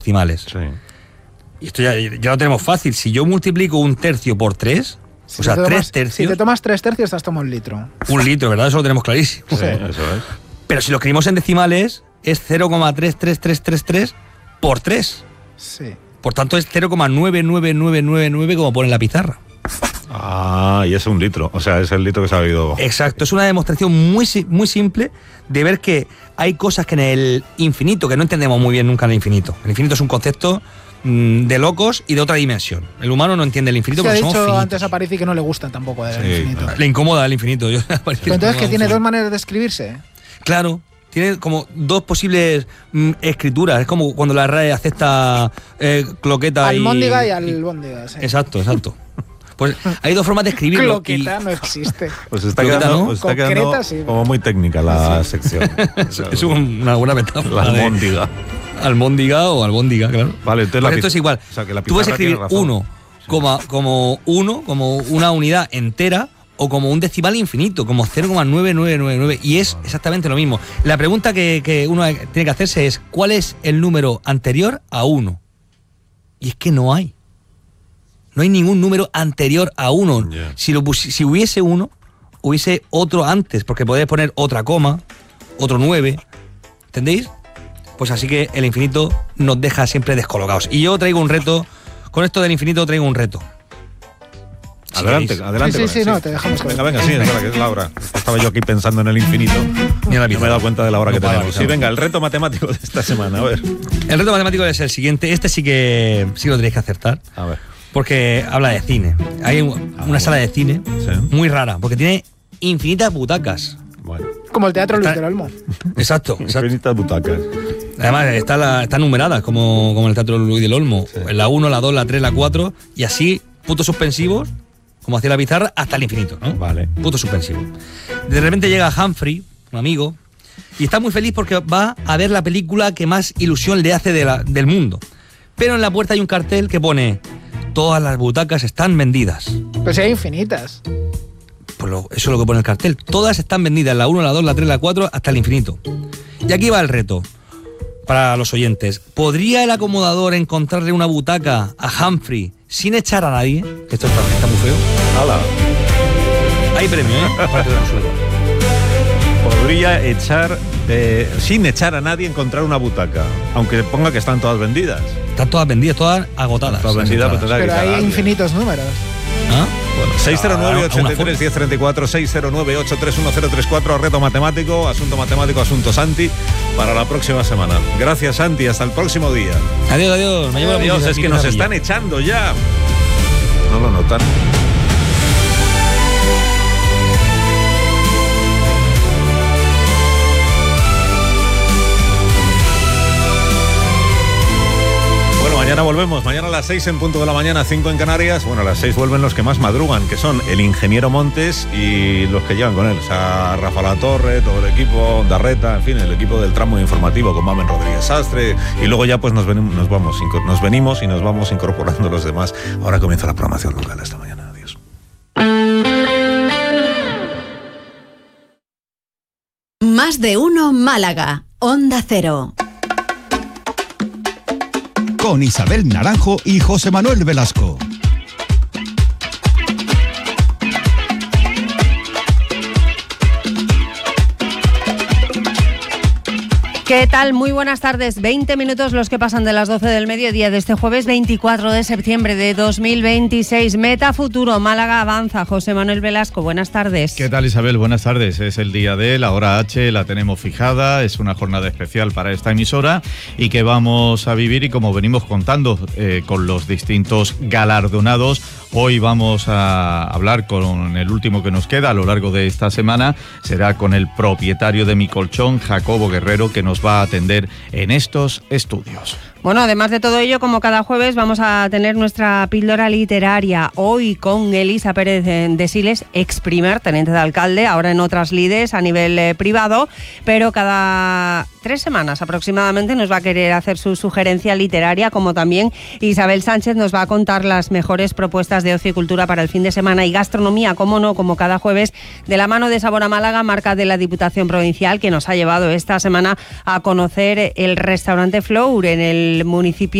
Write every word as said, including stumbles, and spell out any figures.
decimales. Sí. Y esto ya, ya lo tenemos fácil. Si yo multiplico un tercio por tres, Si o sea, te tomas, tres tercios... Si te tomas tres tercios, te has tomado un litro. Un litro, ¿verdad? Eso lo tenemos clarísimo. Sí, eso es. Pero si lo escribimos en decimales, es cero coma tres tres tres tres tres por tres. Sí. Por tanto, es cero coma nueve nueve nueve nueve nueve como pone en la pizarra. Ah, y es un litro. O sea, es el litro que se ha bebido. Exacto, es una demostración muy, si- muy simple de ver que hay cosas que en el infinito, que no entendemos muy bien nunca en el infinito. El infinito es un concepto mmm, de locos y de otra dimensión. El humano no entiende el infinito Se ha porque somos dicho finitos. antes a París que no le gusta tampoco el Sí, infinito. claro. Le incomoda el infinito. Yo, Pero entonces, que tiene dos maneras de escribirse. Claro, tiene como dos posibles mm, escrituras. Es como cuando la R A E acepta eh, cloqueta Almóndiga y... y albóndiga. Sí. Exacto, exacto. Pues hay dos formas de escribirlo. Cloqueta y- no existe. Pues está Cloqueta, quedando, ¿no? pues está Concreta, quedando sí. como muy técnica la sección. es, es una buena metáfora. La de- almóndiga. Almóndiga o albóndiga, claro. Vale, entonces Pues la esto piz- es igual. o sea, que la Tú puedes pizarra escribir tiene razón. uno como, como uno, como una unidad entera, o como un decimal infinito, como cero coma nueve nueve nueve nueve. Y es exactamente lo mismo. La pregunta que, que uno tiene que hacerse es: ¿cuál es el número anterior a uno? Y es que no hay. No hay ningún número anterior a uno. Yeah. Si, lo pusi- si hubiese uno, hubiese otro antes, porque podéis poner otra coma, otro nueve. ¿Entendéis? Pues así que el infinito nos deja siempre descolocados. Y yo traigo un reto, con esto del infinito traigo un reto. Si Adelante, queréis. adelante. Sí, con sí, él, sí, no, te dejamos Venga, todo. venga, sí, espera, que es la hora. Estaba yo aquí pensando en el infinito. Ni a la No me he pizarra. dado cuenta de la hora No que para, tenemos. Sí, claro. venga, el reto matemático de esta semana, a ver. El reto matemático es el siguiente. Este sí que sí que lo tenéis que acertar. A ver. Porque habla de cine. Hay un- una sala de cine Sí. muy rara, porque tiene infinitas butacas. Bueno. Como el Teatro Luis Está- del Olmo. Exacto, exacto. Infinitas butacas. Además, está la- están numeradas como, como en el Teatro Luis del Olmo. Sí. La uno, la dos, la tres, la cuatro. Y así, puntos suspensivos, como hacía la pizarra, hasta el infinito, ¿no? Vale. Punto suspensivo. De repente llega Humphrey, un amigo, y está muy feliz porque va a ver la película que más ilusión le hace de la- del mundo. Pero en la puerta hay un cartel que pone: todas las butacas están vendidas. Pero si hay infinitas. Pues lo- eso es lo que pone el cartel. Todas están vendidas, la uno, la dos, la tres, la cuatro, hasta el infinito. Y aquí va el reto para los oyentes. ¿Podría el acomodador encontrarle una butaca a Humphrey sin echar a nadie? Esto está, está muy feo. Hala. Hay premio, ¿eh? Aparte del sueldo. Podría echar, eh, sin echar a nadie, encontrar una butaca. Aunque ponga que están todas vendidas. Están todas vendidas, todas agotadas. Todas vendidas, Las pero tendrá que Pero echar a hay alguien. infinitos números. ¿Ah? Bueno, seis cero nueve, a ochenta y tres, diez treinta y cuatro, seis cero nueve, ocho tres uno cero tres cuatro, reto matemático, asunto matemático, asunto Santi, para la próxima semana. Gracias, Santi, hasta el próximo día. Adiós, adiós. Me llevo la Adiós, música es aquí que en nos la están silla. echando ya. No lo notan. Bueno, mañana volvemos, mañana a las seis en punto de la mañana, cinco en Canarias. Bueno, a las seis vuelven los que más madrugan, que son el ingeniero Montes y los que llevan con él. O sea, Rafa Latorre, todo el equipo, Darreta, en fin, el equipo del tramo informativo con Mamen Rodríguez Sastre. Y luego ya pues nos, venimos, nos, vamos, inco- nos venimos y nos vamos incorporando los demás. Ahora comienza la programación local esta mañana. Adiós. Más de uno Málaga, Onda Cero. Con Isabel Naranjo y José Manuel Velasco. ¿Qué tal? Muy buenas tardes. veinte minutos los que pasan de las doce del mediodía de este jueves veinticuatro de septiembre de dos mil veintiséis. Meta Futuro, Málaga avanza. José Manuel Velasco, buenas tardes. ¿Qué tal, Isabel? Buenas tardes. Es el día de la hora H, la tenemos fijada, es una jornada especial para esta emisora y que vamos a vivir, y como venimos contando eh, con los distintos galardonados, hoy vamos a hablar con el último que nos queda a lo largo de esta semana. Será con el propietario de Mi Colchón, Jacobo Guerrero, que nos va a atender en estos estudios. Bueno, además de todo ello, como cada jueves, vamos a tener nuestra píldora literaria. Hoy con Elisa Pérez de Siles, ex primer teniente de alcalde, ahora en otras lides a nivel eh, privado, pero cada tres semanas aproximadamente nos va a querer hacer su sugerencia literaria, como también Isabel Sánchez nos va a contar las mejores propuestas de ocio y cultura para el fin de semana, y gastronomía, como no, como cada jueves, de la mano de Sabor a Málaga, marca de la Diputación Provincial, que nos ha llevado esta semana a conocer el restaurante Flour en el el municipio